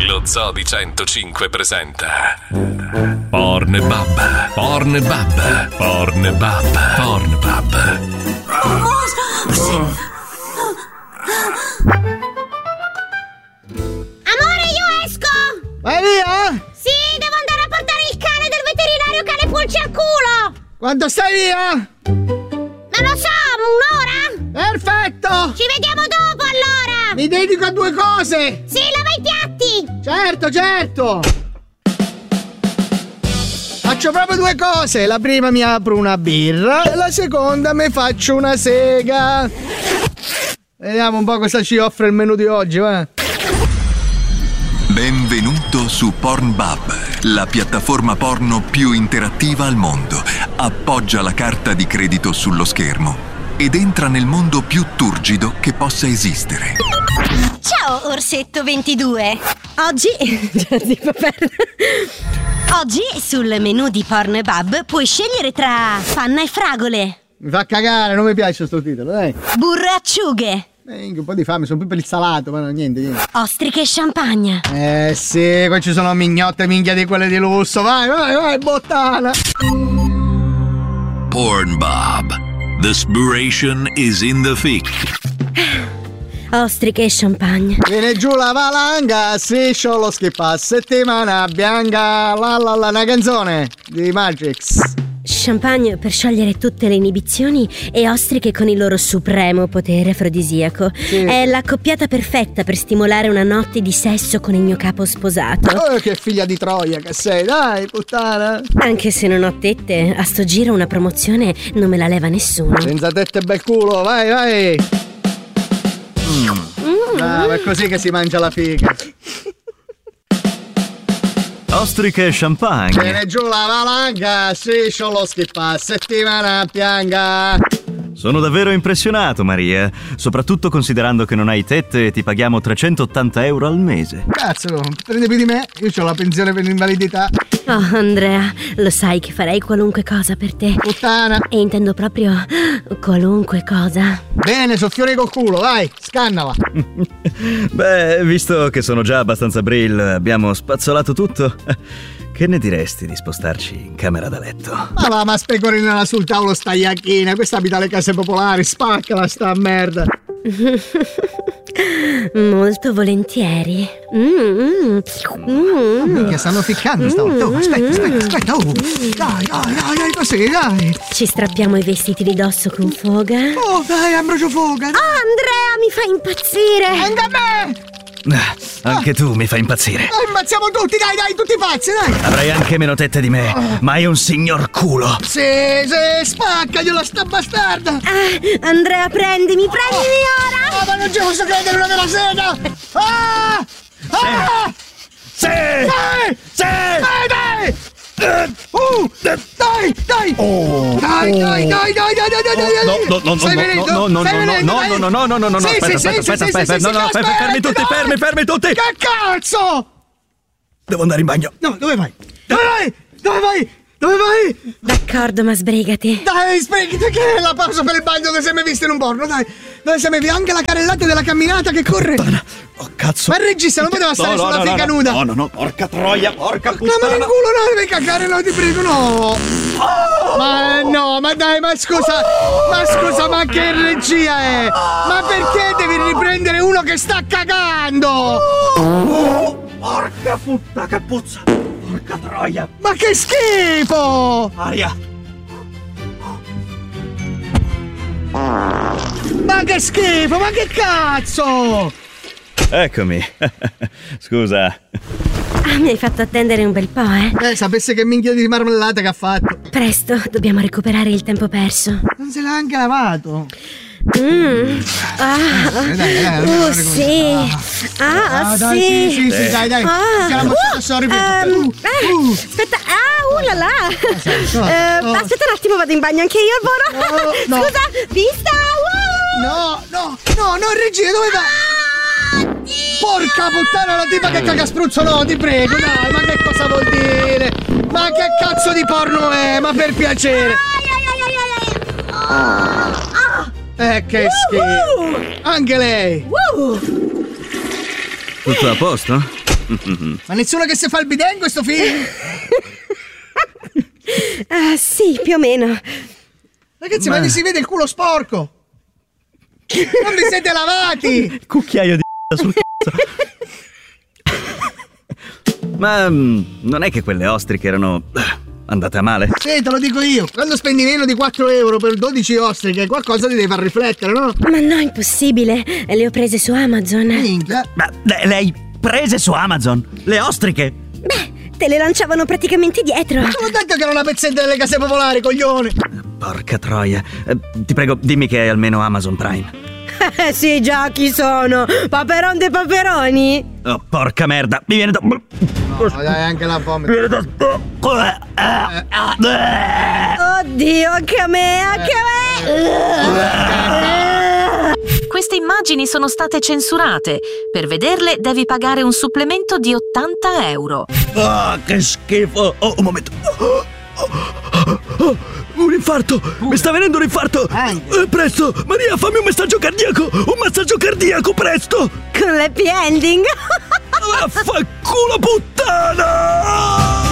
Lo Zoo di 105 presenta Pornbub, Pornbub, Pornbub, Pornbub. Amore, io esco! Vai via? Sì, devo andare a portare il cane del veterinario cane pulci al culo! Quando stai via? Non lo so, un'ora? Perfetto! Ci vediamo dopo allora! Mi dedico a due cose! Sì, lava i piatti! Certo! Faccio proprio due cose. La prima mi apro una birra e la seconda mi faccio una sega. Vediamo un po' cosa ci offre il menù di oggi, va? Benvenuto su Pornbub, la piattaforma porno più interattiva al mondo. Appoggia la carta di credito sullo schermo ed entra nel mondo più turgido che possa esistere. Ciao Orsetto 22. Oggi sul menù di Pornbub puoi scegliere tra panna e fragole, Mi fa cagare, non mi piace sto titolo, dai. burro e acciughe, Un po' di fame, sono più per il salato, ma no, niente. ostriche e champagne. Sì, qua ci sono mignotte minchia di quelle di lusso. Vai, bottana. Pornbub. The inspiration is in the thick. Ostriche e champagne. Viene giù la valanga, striscio lo schippa, settimana bianca, la, una canzone di Matrix. Champagne per sciogliere tutte le inibizioni e ostriche con il loro supremo potere afrodisiaco. Sì. È l'accoppiata perfetta per stimolare una notte di sesso con il mio capo sposato. Oh, che figlia di Troia che sei, dai, puttana. Anche se non ho tette, a sto giro una promozione non me la leva nessuno. Senza tette e bel culo, vai. È così che si mangia la figa. Ostriche e champagne. Viene giù la valanga, striscio lo schippa, settimana bianca. Sono davvero impressionato, Maria. Soprattutto considerando che non hai tette e ti paghiamo 380 euro al mese. Cazzo, prendi più di me, io ho la pensione per l'invalidità. Oh, Andrea, lo sai che farei qualunque cosa per te. Puttana. E intendo proprio qualunque cosa. Bene, soffiore col culo, vai, scannala. Beh, visto che sono già abbastanza brill, abbiamo spazzolato tutto. Che ne diresti di spostarci in camera da letto? Ma va, ma specorinala sul tavolo sta iacchina, questa abita alle case popolari, spaccala sta merda. Molto volentieri. Che stanno ficcando stavolta. Oh, aspetta. Oh. Dai, così, dai. Ci strappiamo i vestiti di dosso con foga. Oh, dai, ambrocio foga. Dai. Andrea, mi fa impazzire. Anche a me. Anche tu mi fai impazzire. Ammazziamo tutti, dai, tutti pazzi, dai. Avrai anche meno tette di me, ma hai un signor culo. Sì, spaccagliela sta bastarda. Andrea, prendimi ora. Ma non ci posso credere, una della sega. Sì! Dai! Dai! Oh! Dai! No, aspetta, fermi tutti! Che cazzo! Devo andare in bagno. No, dove vai? Dove vai? D'accordo, ma sbrigati. Dai, sbrigati, che è la pausa per il bagno che sei mai visto in un porno, dai! Dove sei mai visto? Anche la carrellata della camminata che corre! Oh, cazzo! Ma il regista non poteva stare sulla figa nuda! No, porca troia, porca puttana! No, ma nel culo no, devi cagare, no, ti prego, no! Ma no, ma dai, ma scusa, ma che regia è? Ma perché devi riprendere uno che sta cagando? Porca puttana, che puzza! Porca troia! Ma che schifo! Aria! Ma che schifo, ma che cazzo! Eccomi. Scusa. Mi hai fatto attendere un bel po', eh? Sapesse che minchia di marmellata che ha fatto. Presto, dobbiamo recuperare il tempo perso. Non se l'ha anche lavato. Dai, sì. Sì, dai. Sorry, aspetta, la la. Aspetta un attimo, vado in bagno anche io, Alvaro. No. Scusa, vista. No, regia, dove vai? Porca puttana, la tipa che caga spruzzo, no, ti prego, dai, ma che cosa vuol dire? Ma che cazzo di porno è? Ma per piacere. Che schifo. Anche lei. Tutto a posto? Ma nessuno che si fa il bidet in questo film? Ah, sì, più o meno. Ragazzi, ma vi si vede il culo sporco! Non vi siete lavati! Cucchiaio di sul cazzo. Ma non è che quelle ostriche erano andate a male? Sì, te lo dico io. Quando spendi meno di 4 euro per 12 ostriche, qualcosa ti deve far riflettere, no? Ma no, impossibile. Le ho prese su Amazon. Minchia. Ma le hai prese su Amazon? Le ostriche? Beh, te le lanciavano praticamente dietro. Te l'ho detto che era una pezzetta delle case popolari, coglione! Porca troia. Ti prego, dimmi che è almeno Amazon Prime. Sì, già, chi sono? Paperon dei paperoni? Oh, porca merda, mi viene da... No, dai, anche la vomito. Mi viene da... Oddio, anche a me, Queste immagini sono state censurate. Per vederle devi pagare un supplemento di 80 euro. Ah, che schifo. Oh, un momento. Un infarto! Mi sta venendo un infarto! Presto! Maria, fammi un massaggio cardiaco! Un massaggio cardiaco, presto! Con l'happy ending? Vaffanculo, puttana!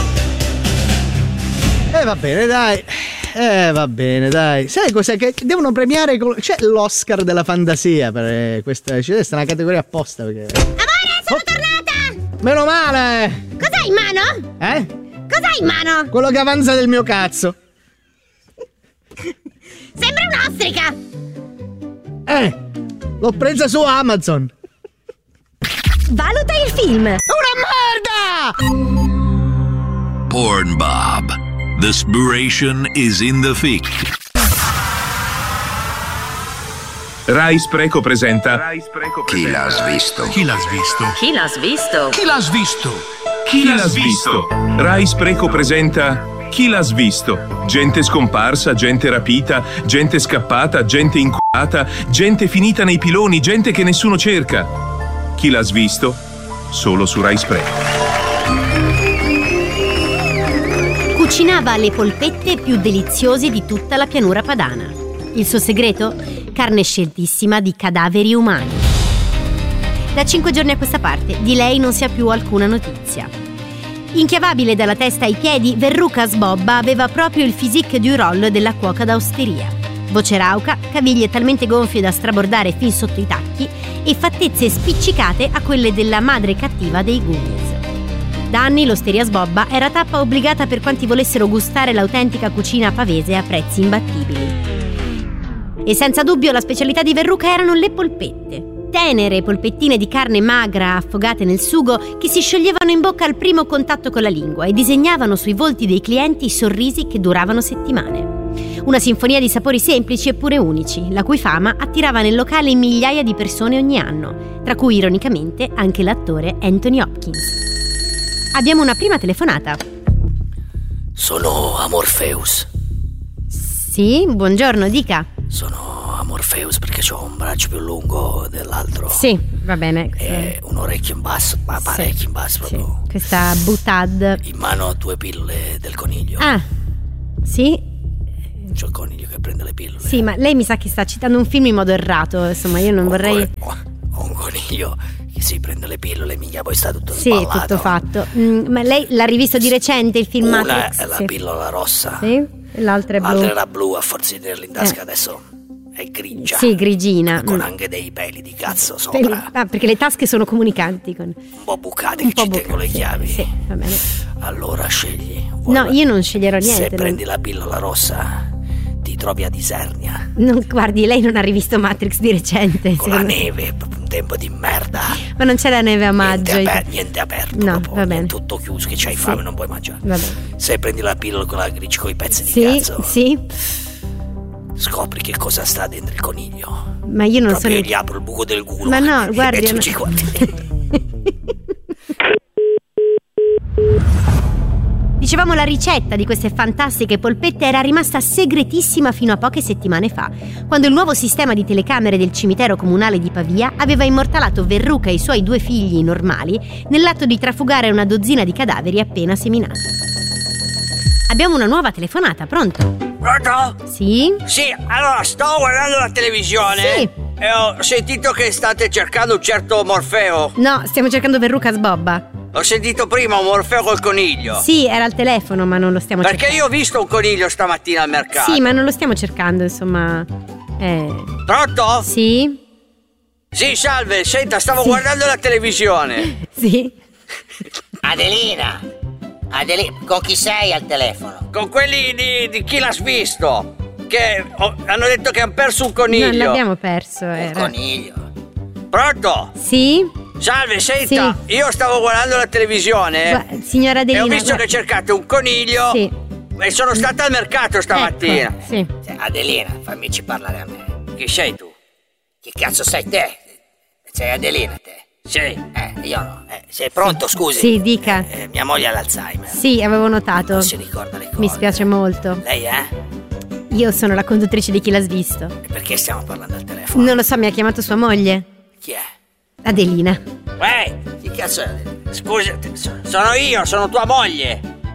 Va bene, dai. Va bene, dai. Sai cos'è che devono premiare? C'è l'Oscar della fantasia per questa. C'è una categoria apposta perché. Amore, sono tornata! Meno male! Cos'hai in mano? Cos'hai in mano? Quello che avanza del mio cazzo. Sembra un'ostrica! L'ho presa su Amazon. Valuta il film. Una merda! Pornbob. The Spuration is in the fic. Rai Spreco presenta Chi l'ha svisto? Chi l'ha svisto? Chi l'ha svisto? Chi l'ha svisto? Chi l'ha svisto? Rai Spreco presenta Chi l'ha svisto? Gente scomparsa, gente rapita, gente scappata, gente inculata, gente finita nei piloni, gente che nessuno cerca. Chi l'ha svisto? Solo su Rai Spreco. Cucinava le polpette più deliziose di tutta la pianura padana. Il suo segreto? Carne sceltissima di cadaveri umani. Da 5 giorni a questa parte di lei non si ha più alcuna notizia. Inchiavabile dalla testa ai piedi, Verruca Sbobba aveva proprio il physique du roll della cuoca d'osteria. Voce rauca, caviglie talmente gonfie da strabordare fin sotto i tacchi e fattezze spiccicate a quelle della madre cattiva dei Goonies. Da anni l'Osteria Sbobba era tappa obbligata per quanti volessero gustare l'autentica cucina pavese a prezzi imbattibili. E senza dubbio la specialità di Verruca erano le polpette. Tenere polpettine di carne magra affogate nel sugo che si scioglievano in bocca al primo contatto con la lingua e disegnavano sui volti dei clienti sorrisi che duravano settimane. Una sinfonia di sapori semplici eppure unici, la cui fama attirava nel locale migliaia di persone ogni anno, tra cui ironicamente anche l'attore Anthony Hopkins. Abbiamo una prima telefonata. Sono Amorpheus. Sì, buongiorno, dica. Sono Amorpheus perché ho un braccio più lungo dell'altro. Sì, va bene. E un orecchio in basso, ma parecchio in basso proprio. Sì. Questa butad. In mano 2 pillole del coniglio. Ah, sì. C'ho il coniglio che prende le pillole. Sì, ma lei mi sa che sta citando un film in modo errato. Insomma, io non vorrei. Ho un coniglio che si prende le pillole, mica poi sta tutto sì, sballato. tutto fatto. Ma lei l'ha rivisto di recente il film Una Matrix? è la pillola rossa. Sì, e l'altra è blu. L'altra era blu, a forza di tenerla in tasca adesso è grigia. Sì, grigina. Con anche dei peli di cazzo sopra. Ah, perché le tasche sono comunicanti con. Un po' bucate che ci tengo le chiavi. Sì, va bene. Allora scegli. No, io non sceglierò niente. Se prendi la pillola rossa ti trovi ad Isernia. Non, guardi, lei non ha rivisto Matrix di recente. Con la neve, un tempo di merda. Ma non c'è la neve a maggio. Niente aperto. No, proprio, va bene. Tutto chiuso, che c'hai fame, non puoi mangiare. Va bene. Se prendi la pillola con la grigia con i pezzi di cazzo. Sì. Scopri che cosa sta dentro il coniglio. Ma io non proprio sono. gli apro il buco del culo. Ma no, guardi. E tu ci guardi. Dicevamo, la ricetta di queste fantastiche polpette era rimasta segretissima fino a poche settimane fa, quando il nuovo sistema di telecamere del cimitero comunale di Pavia aveva immortalato Verruca e i suoi 2 figli normali nell'atto di trafugare una dozzina di cadaveri appena seminati. Abbiamo una nuova telefonata, pronto? Pronto? Sì? Sì, allora sto guardando la televisione. Sì. E ho sentito che state cercando un certo Morfeo. No, stiamo cercando Verruca Sbobba. L'ho sentito prima, un Morfeo col coniglio. Sì, era al telefono, ma non lo stiamo cercando. Perché io ho visto un coniglio stamattina al mercato. Sì, ma non lo stiamo cercando, insomma. Pronto? Sì? Sì, salve, senta, stavo guardando la televisione. Sì? Adelina, con chi sei al telefono? Con quelli di Chi l'ha visto? Che hanno detto che hanno perso un coniglio. Non l'abbiamo perso, Un coniglio. Pronto? Sì? Salve, senta, io stavo guardando la televisione. Signora Adelina, e ho visto che cercate un coniglio. Sì. E sono stata al mercato stamattina. Ecco, sì. Adelina, fammici parlare a me. Chi sei tu? Chi cazzo sei te? Sei Adelina te? Sì. Io no. Sei pronto, scusi? Sì, dica. Mia moglie ha l'Alzheimer. Sì, avevo notato. Non si ricorda le cose. Mi spiace molto. Lei è? Io sono la conduttrice di Chi l'ha visto. E perché stiamo parlando al telefono? Non lo so, mi ha chiamato sua moglie. Chi è? Adelina. Chi cazzo è Adelina? Scusa, sono io, sono tua moglie.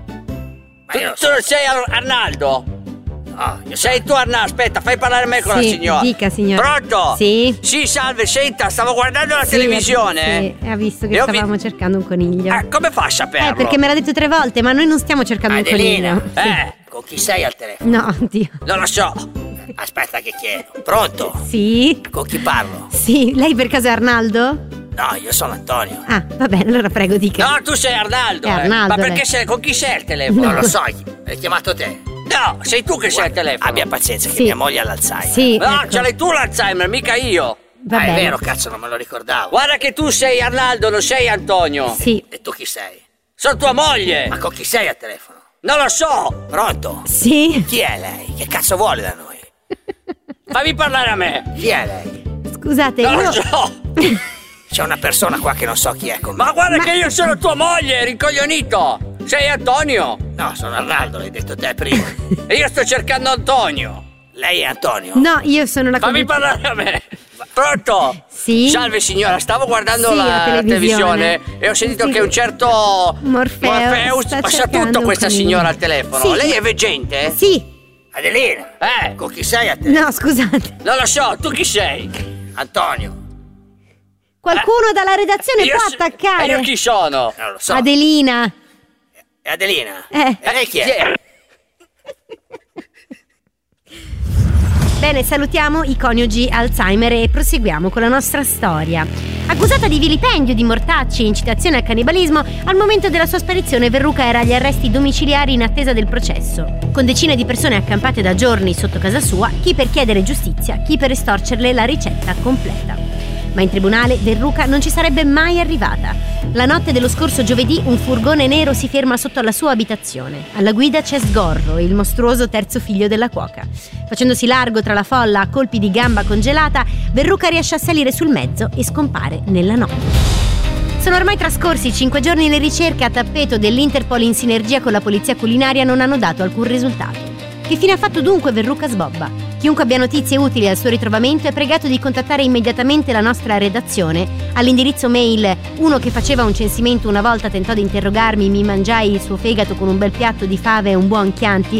Ma io tu non sei Arnaldo? No, io sei tu Arnaldo, aspetta, fai parlare me con la signora. Dica, signora. Pronto? Sì. Sì, salve, senta, stavo guardando la televisione. Sì, ha visto che stavamo cercando un coniglio. Come fa a saperlo? Perché me l'ha detto 3 volte, ma noi non stiamo cercando Adelina, un coniglio. con chi sei al telefono? No, Dio. Non lo so. Aspetta che chiedo. Pronto? Sì? Con chi parlo? Sì, lei per caso è Arnaldo? No, io sono Antonio. Ah, va bene, allora prego, dica. No, tu sei Arnaldo. È Arnaldo, Ma perché con chi sei al telefono? Non lo so, hai chiamato te. No, sei tu che sei al telefono. Abbia pazienza, che mia moglie ha l'Alzheimer. Sì, no, ecco. ce l'hai tu l'Alzheimer, mica io. Va bene. È vero, cazzo, non me lo ricordavo. Guarda che tu sei Arnaldo, non sei Antonio. Sì. E tu chi sei? Sono tua moglie. Ma con chi sei al telefono? Non lo so. Pronto? Sì. Chi è lei? Che cazzo vuole da noi? Fammi parlare a me. Chi è lei? Scusate, Non io... lo so. C'è una persona qua che non so chi è con me. Ma guarda che io sono tua moglie, rincoglionito. Sei Antonio? No, sono Arnaldo, l'hai detto te prima. E io sto cercando Antonio. Lei è Antonio? No, io sono la Fammi parlare a me. Pronto? Sì? Salve signora, stavo guardando Sì, la televisione e ho sentito che un certo Morfeo sta sa cercando tutto un questa coniglio. signora al telefono. Sì. Lei è veggente? Sì. Adelina? Con chi sei a te? No, scusate. Non lo so, tu chi sei? Antonio. Qualcuno dalla redazione Io può so- attaccare. E io chi sono? Non lo so. Adelina. È Adelina? E lei chi è? Bene, salutiamo i coniugi Alzheimer e proseguiamo con la nostra storia. Accusata di vilipendio, di mortacci e incitazione al cannibalismo, al momento della sua sparizione Verruca era agli arresti domiciliari in attesa del processo, con decine di persone accampate da giorni sotto casa sua, chi per chiedere giustizia, chi per estorcerle la ricetta completa. Ma in tribunale Verruca non ci sarebbe mai arrivata. La notte dello scorso giovedì un furgone nero si ferma sotto la sua abitazione. Alla guida c'è Sgorro, il mostruoso terzo figlio della cuoca. Facendosi largo tra la folla a colpi di gamba congelata, Verruca riesce a salire sul mezzo e scompare nella notte. Sono ormai trascorsi 5 giorni e le ricerche a tappeto dell'Interpol in sinergia con la polizia culinaria non hanno dato alcun risultato. Che fine ha fatto dunque Verruca Sbobba? Chiunque abbia notizie utili al suo ritrovamento è pregato di contattare immediatamente la nostra redazione all'indirizzo mail uno che faceva un censimento una volta tentò di interrogarmi, mi mangiai il suo fegato con un bel piatto di fave e un buon Chianti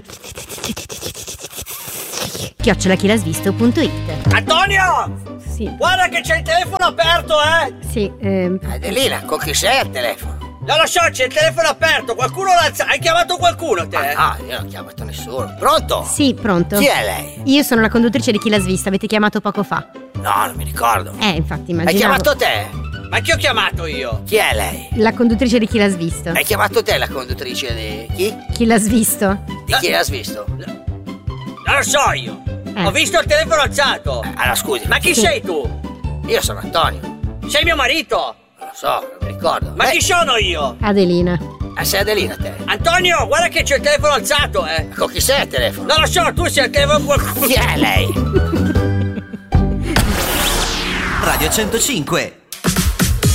@chilasvisto.it. Antonio! Sì. Guarda che c'è il telefono aperto, Sì, Adelina, con chi sei al telefono? Non lo so, c'è il telefono aperto, qualcuno hai chiamato qualcuno te? Ah, io non ho chiamato nessuno. Pronto? Sì, pronto. Chi è lei? Io sono la conduttrice di Chi l'ha svista, avete chiamato poco fa. No, non mi ricordo. Infatti immaginavo. Hai chiamato te? Ma chi ho chiamato io? Chi è lei? La conduttrice di Chi l'ha svisto. Hai chiamato te la conduttrice di chi? Chi l'ha svisto? Di chi l'ha visto? Non lo so io. Ho visto il telefono alzato. Allora scusi. Ma chi sei tu? Io sono Antonio. Sei mio marito? Non lo so, non mi ricordo. Ma chi sono io? Adelina. Sei Adelina te? Antonio, guarda che c'è il telefono alzato, Con chi sei al telefono? Non lo so, tu sei al telefono con qualcuno. Chi è lei? Radio 105